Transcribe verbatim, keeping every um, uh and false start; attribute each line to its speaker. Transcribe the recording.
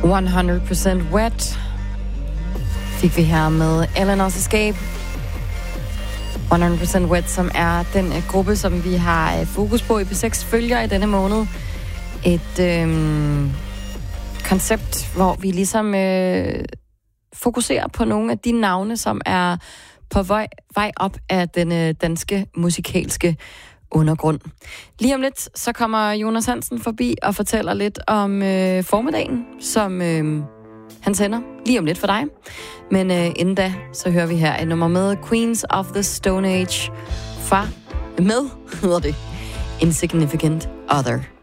Speaker 1: hundrede procent Wet fik vi her med Eleanor's Escape. hundrede procent Wet, som er den uh, gruppe, som vi har uh, fokus på i P seks følger i denne måned. Et øhm, koncept, hvor vi ligesom øh, fokuserer på nogle af de navne, som er på vej, vej op af den øh, danske musikalske undergrund. Lige om lidt, så kommer Jonas Hansen forbi og fortæller lidt om øh, formiddagen, som øh, han sender lige om lidt for dig. Men øh, inden da, så hører vi her et nummer med Queens of the Stone Age fra, med, hedder det, Insignificant Other.